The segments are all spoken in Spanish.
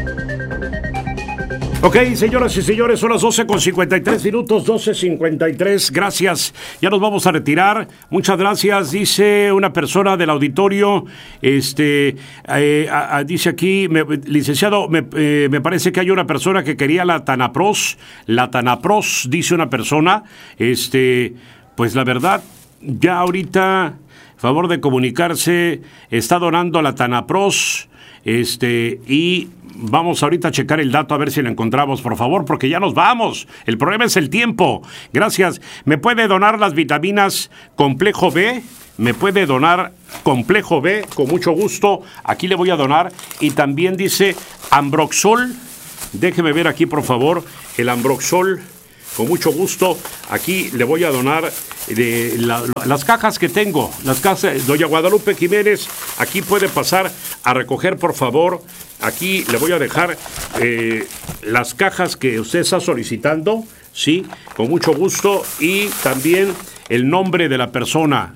Ok, señoras y señores, son las 12:53, 12:53, gracias, ya nos vamos a retirar, muchas gracias, dice una persona del auditorio, dice aquí, licenciado, me parece que hay una persona que quería la Tanapros, dice una persona, pues la verdad, ya ahorita, favor de comunicarse, está donando la Tanapros, y vamos ahorita a checar el dato a ver si lo encontramos, por favor, porque ya nos vamos. El problema es el tiempo. Gracias. ¿Me puede donar las vitaminas Complejo B? ¿Me puede donar Complejo B? Con mucho gusto. Aquí le voy a donar. Y también dice Ambroxol. Déjeme ver aquí, por favor, el Ambroxol. Con mucho gusto. Aquí le voy a donar las cajas que tengo. Las cajas, doña Guadalupe Jiménez, aquí puede pasar a recoger, por favor. Aquí le voy a dejar las cajas que usted está solicitando, sí, con mucho gusto. Y también el nombre de la persona,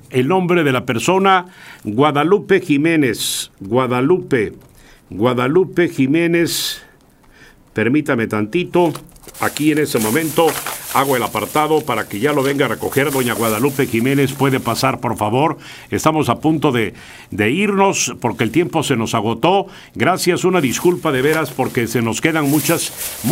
Guadalupe Jiménez, Guadalupe Jiménez, permítame tantito. Aquí en ese momento hago el apartado para que ya lo venga a recoger doña Guadalupe Jiménez. Puede pasar, por favor. Estamos a punto de irnos porque el tiempo se nos agotó. Gracias, una disculpa de veras porque se nos quedan muchas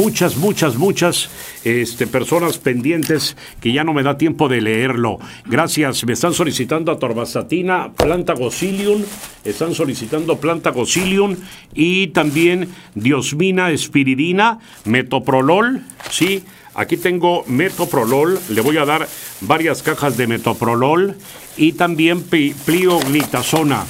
personas pendientes que ya no me da tiempo de leerlo. Gracias. Me están solicitando atorvastatina, Plantagocilium. Están solicitando Plantagocilium y también diosmina, espiridina, metoprolol. Sí, aquí tengo metoprolol, le voy a dar varias cajas de metoprolol y también pioglitazona,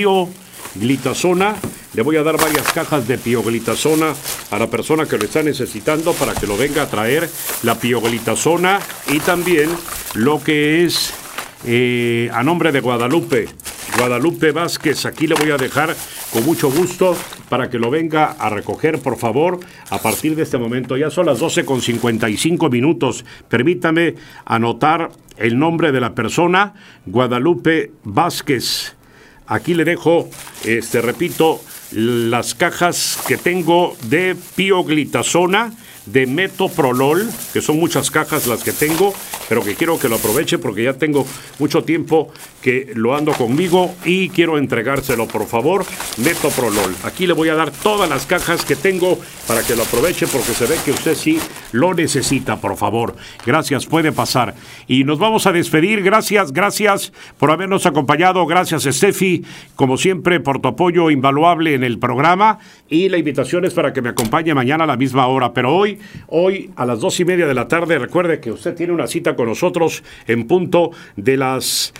le voy a dar varias cajas de pioglitazona a la persona que lo está necesitando para que lo venga a traer, la pioglitazona y también lo que es a nombre de Guadalupe Vázquez, aquí le voy a dejar con mucho gusto para que lo venga a recoger, por favor, a partir de este momento. Ya son las 12:55. Permítame anotar el nombre de la persona, Guadalupe Vázquez. Aquí le dejo, repito, las cajas que tengo de pioglitazona, de metoprolol, que son muchas cajas las que tengo, pero que quiero que lo aproveche porque ya tengo mucho tiempo que lo ando conmigo y quiero entregárselo, por favor. Metoprolol, aquí le voy a dar todas las cajas que tengo para que lo aproveche porque se ve que usted sí lo necesita, por favor. Gracias, puede pasar. Y nos vamos a despedir, gracias por habernos acompañado, gracias Steffi, como siempre, por tu apoyo invaluable en el programa, y la invitación es para que me acompañe mañana a la misma hora, pero hoy a las 2:30 de la tarde, recuerde que usted tiene una cita con nosotros en punto de las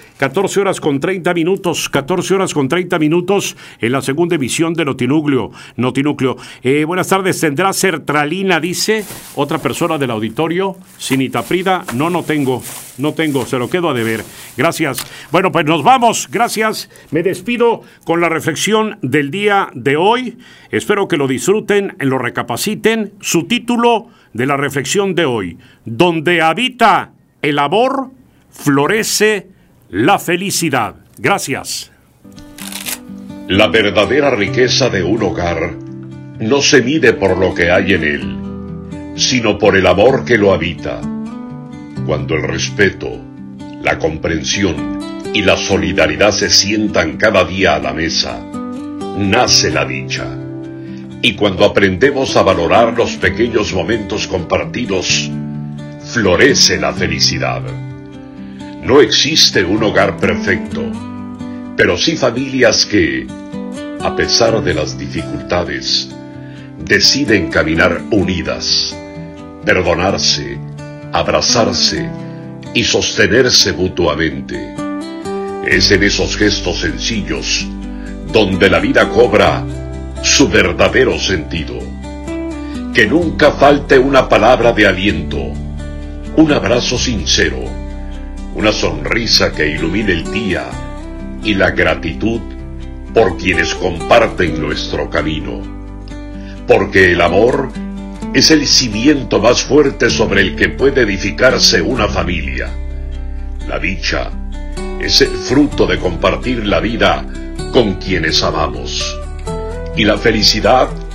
14:30 en la segunda emisión de Notinúcleo. Buenas tardes, ¿tendrá sertralina? Dice otra persona del auditorio. Sinitaprida, no tengo, se lo quedo a deber. Gracias. Bueno, pues nos vamos, gracias. Me despido con la reflexión del día de hoy. Espero que lo disfruten, lo recapaciten. Su título de la reflexión de hoy: donde habita el amor, florece la felicidad. Gracias. La verdadera riqueza de un hogar no se mide por lo que hay en él, sino por el amor que lo habita. Cuando el respeto, la comprensión y la solidaridad se sientan cada día a la mesa, nace la dicha. Y cuando aprendemos a valorar los pequeños momentos compartidos, florece la felicidad. No existe un hogar perfecto, pero sí familias que, a pesar de las dificultades, deciden caminar unidas, perdonarse, abrazarse y sostenerse mutuamente. Es en esos gestos sencillos donde la vida cobra su verdadero sentido. Que nunca falte una palabra de aliento, un abrazo sincero, una sonrisa que ilumine el día y la gratitud por quienes comparten nuestro camino. Porque el amor es el cimiento más fuerte sobre el que puede edificarse una familia. La dicha es el fruto de compartir la vida con quienes amamos. Y la felicidad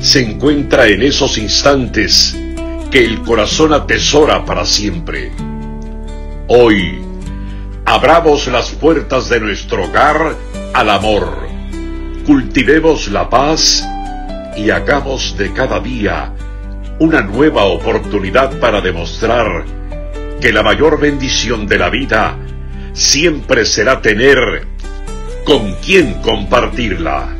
se encuentra en esos instantes que el corazón atesora para siempre. Hoy, abramos las puertas de nuestro hogar al amor, cultivemos la paz y hagamos de cada día una nueva oportunidad para demostrar que la mayor bendición de la vida siempre será tener con quién compartirla.